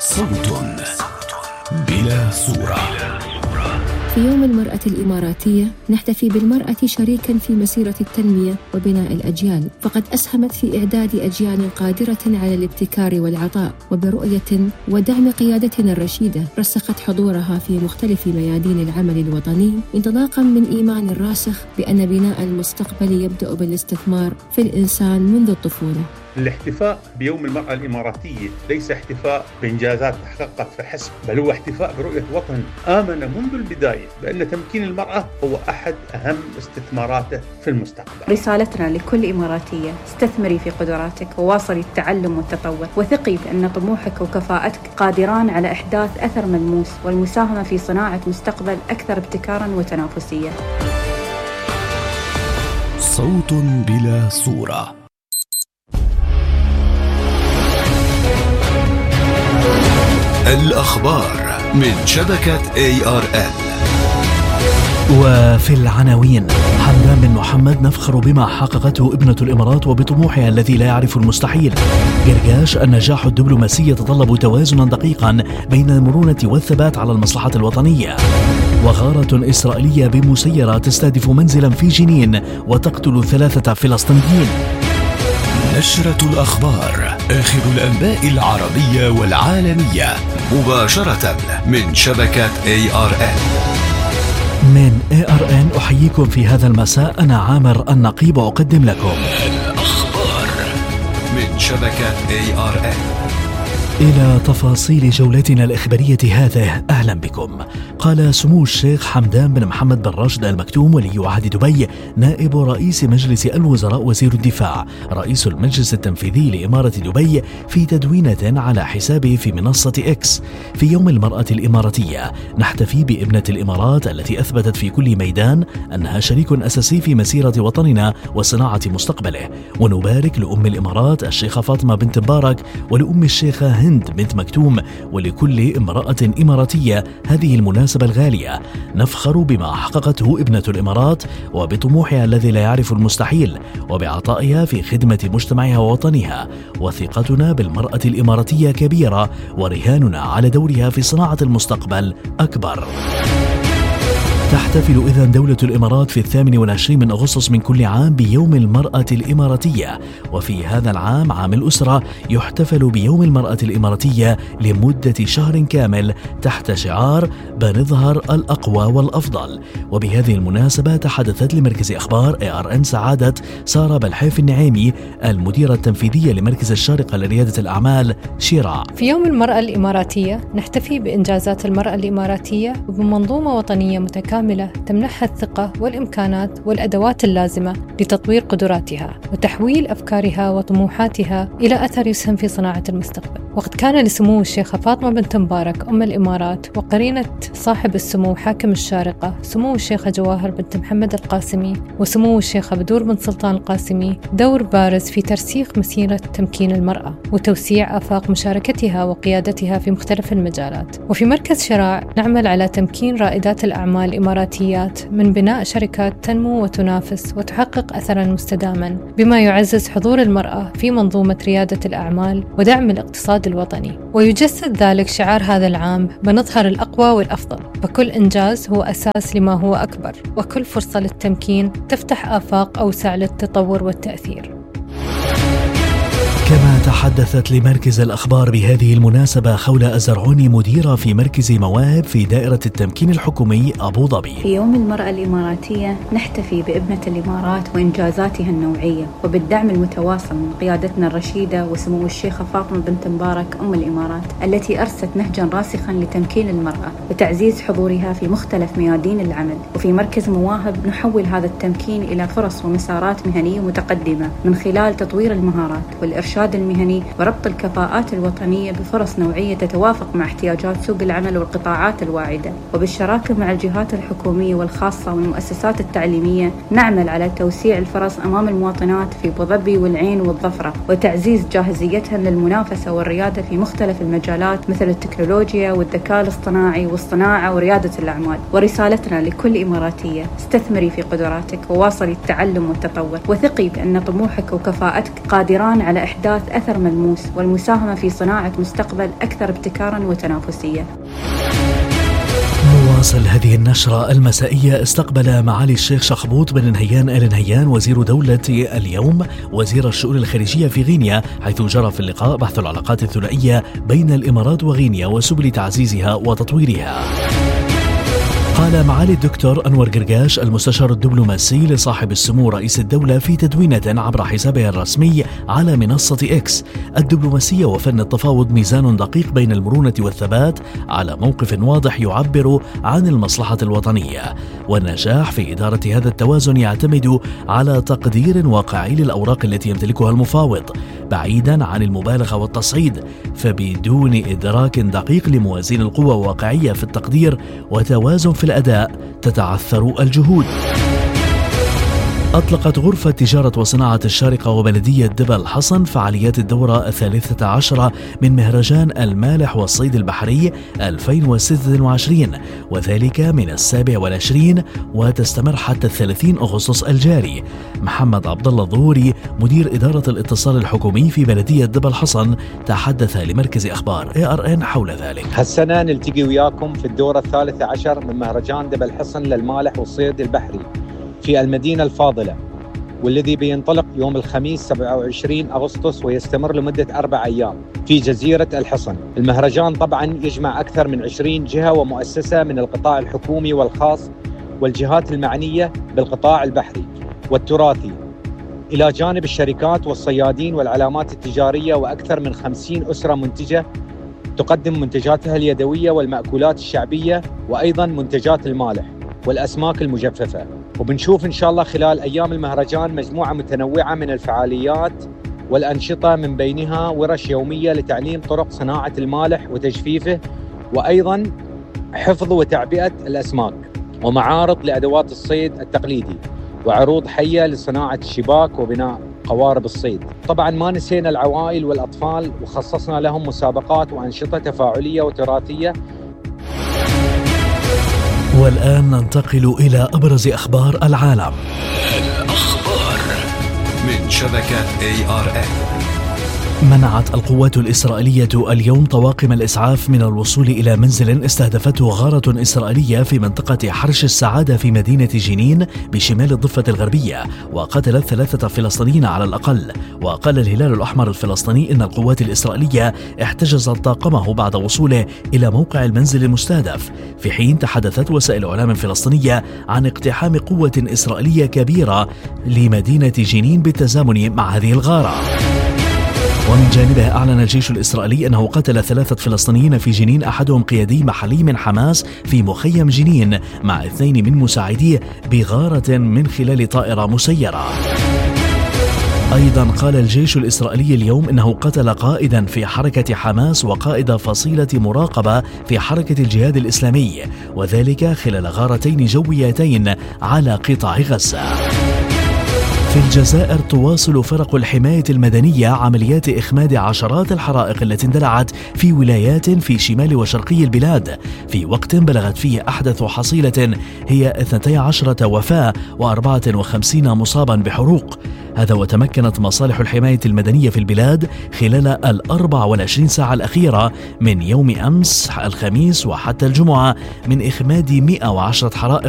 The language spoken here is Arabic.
صوت بلا صورة. في يوم المرأة الإماراتية نحتفي بالمرأة شريكاً في مسيرة التنمية وبناء الأجيال، فقد أسهمت في إعداد أجيال قادرة على الابتكار والعطاء، وبرؤية ودعم قيادتنا الرشيدة رسخت حضورها في مختلف ميادين العمل الوطني، انطلاقاً من إيمان راسخ بأن بناء المستقبل يبدأ بالاستثمار في الإنسان منذ الطفولة. الاحتفاء بيوم المرأة الإماراتية ليس احتفاء بإنجازات تحققت فحسب، بل هو احتفاء برؤية وطن آمن منذ البداية بأن تمكين المرأة هو أحد أهم استثماراته في المستقبل. رسالتنا لكل إماراتية: استثمري في قدراتك وواصلي التعلم والتطور، وثقي بأن طموحك وكفاءتك قادران على إحداث أثر ملموس والمساهمة في صناعة مستقبل أكثر ابتكاراً وتنافسية. صوت بلا صورة. الأخبار من شبكة ARN. وفي العناوين: حمدان بن محمد: نفخر بما حققته ابنة الإمارات وبطموحها الذي لا يعرف المستحيل. قرقاش: النجاح الدبلوماسي يتطلب توازنا دقيقا بين المرونة والثبات على المصلحة الوطنية. وغارة إسرائيلية بمسيرة تستهدف منزلا في جنين وتقتل 3 فلسطينيين. نشرة الأخبار، آخر الأنباء العربية والعالمية، مباشرة من شبكة ARN. من ARN أحييكم في هذا المساء، أنا عامر النقيب أقدم لكم الأخبار من شبكة ARN. إلى تفاصيل جولتنا الإخبارية هذه، أهلا بكم. قال سمو الشيخ حمدان بن محمد بن راشد آل مكتوم ولي عهد دبي، نائب رئيس مجلس الوزراء وزير الدفاع، رئيس المجلس التنفيذي لإمارة دبي، في تدوينة على حسابه في منصة إكس: في يوم المرأة الإماراتية نحتفي بابنة الإمارات التي أثبتت في كل ميدان أنها شريك أساسي في مسيرة وطننا وصناعة مستقبله، ونبارك لأم الإمارات الشيخة فاطمة بنت مبارك ولأم الشيخة هند بنت مكتوم ولكل امرأة إماراتية هذه المناسبة الغالية. نفخر بما حققته ابنة الإمارات وبطموحها الذي لا يعرف المستحيل وبعطائها في خدمة مجتمعها ووطنها، وثقتنا بالمرأة الإماراتية كبيرة ورهاننا على دورها في صناعة المستقبل أكبر. تحتفل إذن دولة الإمارات في 28 من أغسطس من كل عام بيوم المرأة الإماراتية، وفي هذا العام عام الأسرة يحتفل بيوم المرأة الإماراتية لمدة شهر كامل تحت شعار بنظهر الأقوى والأفضل. وبهذه المناسبة تحدثت لمركز أخبار ARN سعادة سارة بلحيف النعيمي المديرة التنفيذية لمركز الشارقة لريادة الأعمال شيراع: في يوم المرأة الإماراتية نحتفي بإنجازات المرأة الإماراتية وبمنظومة وطنية متكاملة تمنحها الثقة والإمكانات والأدوات اللازمة لتطوير قدراتها وتحويل أفكارها وطموحاتها إلى أثر يسهم في صناعة المستقبل. وقد كان لسمو الشيخة فاطمة بنت مبارك أم الإمارات وقرينة صاحب السمو حاكم الشارقة سمو الشيخة جواهر بنت محمد القاسمي وسمو الشيخة بدور بن سلطان القاسمي دور بارز في ترسيخ مسيرة تمكين المرأة وتوسيع آفاق مشاركتها وقيادتها في مختلف المجالات. وفي مركز شراع نعمل على تمكين رائدات الأعمال الإماراتيات من بناء شركات تنمو وتنافس وتحقق أثراً مستداماً، بما يعزز حضور المرأة في منظومة ريادة الأعمال ودعم الاقتصاد الوطني. ويجسد ذلك شعار هذا العام: بنظهر الأقوى والأفضل. فكل إنجاز هو أساس لما هو أكبر، وكل فرصة للتمكين تفتح آفاق أوسع للتطور والتأثير. كما تحدثت لمركز الأخبار بهذه المناسبة خولة الزرعوني مديرة في مركز مواهب في دائرة التمكين الحكومي أبو ظبي: في يوم المرأة الإماراتية نحتفي بابنة الإمارات وإنجازاتها النوعية وبالدعم المتواصل من قيادتنا الرشيدة وسمو الشيخة فاطمة بنت مبارك أم الإمارات التي أرست نهجا راسخا لتمكين المرأة وتعزيز حضورها في مختلف ميادين العمل. وفي مركز مواهب نحول هذا التمكين إلى فرص ومسارات مهنية متقدمة من خلال تطوير المهارات والإرشاد المهني وربط الكفاءات الوطنية بفرص نوعية تتوافق مع احتياجات سوق العمل والقطاعات الواعدة. وبالشراكة مع الجهات الحكومية والخاصة والمؤسسات التعليمية نعمل على توسيع الفرص أمام المواطنات في أبو ظبي والعين والظفرة وتعزيز جاهزيتها للمنافسة والريادة في مختلف المجالات مثل التكنولوجيا والذكاء الاصطناعي والصناعة وريادة الأعمال. ورسالتنا لكل إماراتية: استثمري في قدراتك وواصلي التعلم والتطور، وثقي بأن طموحك وكفاءتك قادران على إحداث إحداث أثر ملموس والمساهمة في صناعة مستقبل أكثر ابتكاراً وتنافسية. نواصل هذه النشرة المسائية. استقبل معالي الشيخ شخبوط بن نهيان آل نهيان وزير دولة اليوم وزير الشؤون الخارجية في غينيا، حيث جرى في اللقاء بحث العلاقات الثنائية بين الإمارات وغينيا وسبل تعزيزها وتطويرها. قال معالي الدكتور أنور قرقاش المستشار الدبلوماسي لصاحب السمو رئيس الدولة في تدوينة عبر حسابه الرسمي على منصة إكس: الدبلوماسية وفن التفاوض ميزان دقيق بين المرونة والثبات على موقف واضح يعبر عن المصلحة الوطنية، والنجاح في إدارة هذا التوازن يعتمد على تقدير واقعي للأوراق التي يمتلكها المفاوض بعيدا عن المبالغة والتصعيد، فبدون إدراك دقيق لموازين القوى وواقعية في التقدير وتوازن في الأداء تتعثر الجهود. أطلقت غرفة تجارة وصناعة الشارقة وبلدية دبا الحصن فعاليات الدورة 13 من مهرجان المالح والصيد البحري 2026، وذلك من 27 وتستمر حتى 30 أغسطس الجاري. محمد عبد الله الظهوري مدير إدارة الاتصال الحكومي في بلدية دبا الحصن تحدث لمركز أخبار ARN حول ذلك. هالسنة نلتقي وياكم في الدورة 13 من مهرجان دبا الحصن للمالح والصيد البحري في المدينة الفاضلة، والذي بينطلق يوم الخميس 27 أغسطس ويستمر لمدة 4 أيام في جزيرة الحصن. المهرجان طبعا يجمع أكثر من 20 جهة ومؤسسة من القطاع الحكومي والخاص والجهات المعنية بالقطاع البحري والتراثي، إلى جانب الشركات والصيادين والعلامات التجارية، وأكثر من 50 أسرة منتجة تقدم منتجاتها اليدوية والمأكولات الشعبية، وأيضا منتجات المالح والأسماك المجففة. وبنشوف إن شاء الله خلال أيام المهرجان مجموعة متنوعة من الفعاليات والأنشطة، من بينها ورش يومية لتعليم طرق صناعة المالح وتجفيفه، وأيضا حفظ وتعبئة الأسماك، ومعارض لأدوات الصيد التقليدي، وعروض حية لصناعة الشباك وبناء قوارب الصيد. طبعا ما نسينا العوائل والأطفال، وخصصنا لهم مسابقات وأنشطة تفاعلية وتراثية. والآن ننتقل إلى أبرز أخبار العالم. الأخبار من شبكة ARN. منعت القوات الإسرائيلية اليوم طواقم الإسعاف من الوصول إلى منزل استهدفته غارة إسرائيلية في منطقة حرش السعادة في مدينة جنين بشمال الضفة الغربية، وقتلت 3 فلسطينيين على الأقل. وقال الهلال الأحمر الفلسطيني إن القوات الإسرائيلية احتجزت طاقمه بعد وصوله إلى موقع المنزل المستهدف، في حين تحدثت وسائل إعلام فلسطينية عن اقتحام قوة إسرائيلية كبيرة لمدينة جنين بالتزامن مع هذه الغارة. ومن جانبه أعلن الجيش الإسرائيلي أنه قتل 3 فلسطينيين في جنين، أحدهم قيادي محلي من حماس في مخيم جنين، مع 2 من مساعديه بغارة من خلال طائرة مسيرة. أيضا قال الجيش الإسرائيلي اليوم أنه قتل قائدا في حركة حماس وقائد فصيلة مراقبة في حركة الجهاد الإسلامي، وذلك خلال غارتين جويتين على قطاع غزة. في الجزائر تواصل فرق الحماية المدنية عمليات إخماد عشرات الحرائق التي اندلعت في ولايات في شمال وشرقي البلاد، في وقت بلغت فيه أحدث حصيلة هي 12 وفاة و54 مصابا بحروق. هذا وتمكنت مصالح الحماية المدنية في البلاد خلال 24 ساعة الأخيرة من يوم أمس الخميس وحتى الجمعة من إخماد 110 حرائق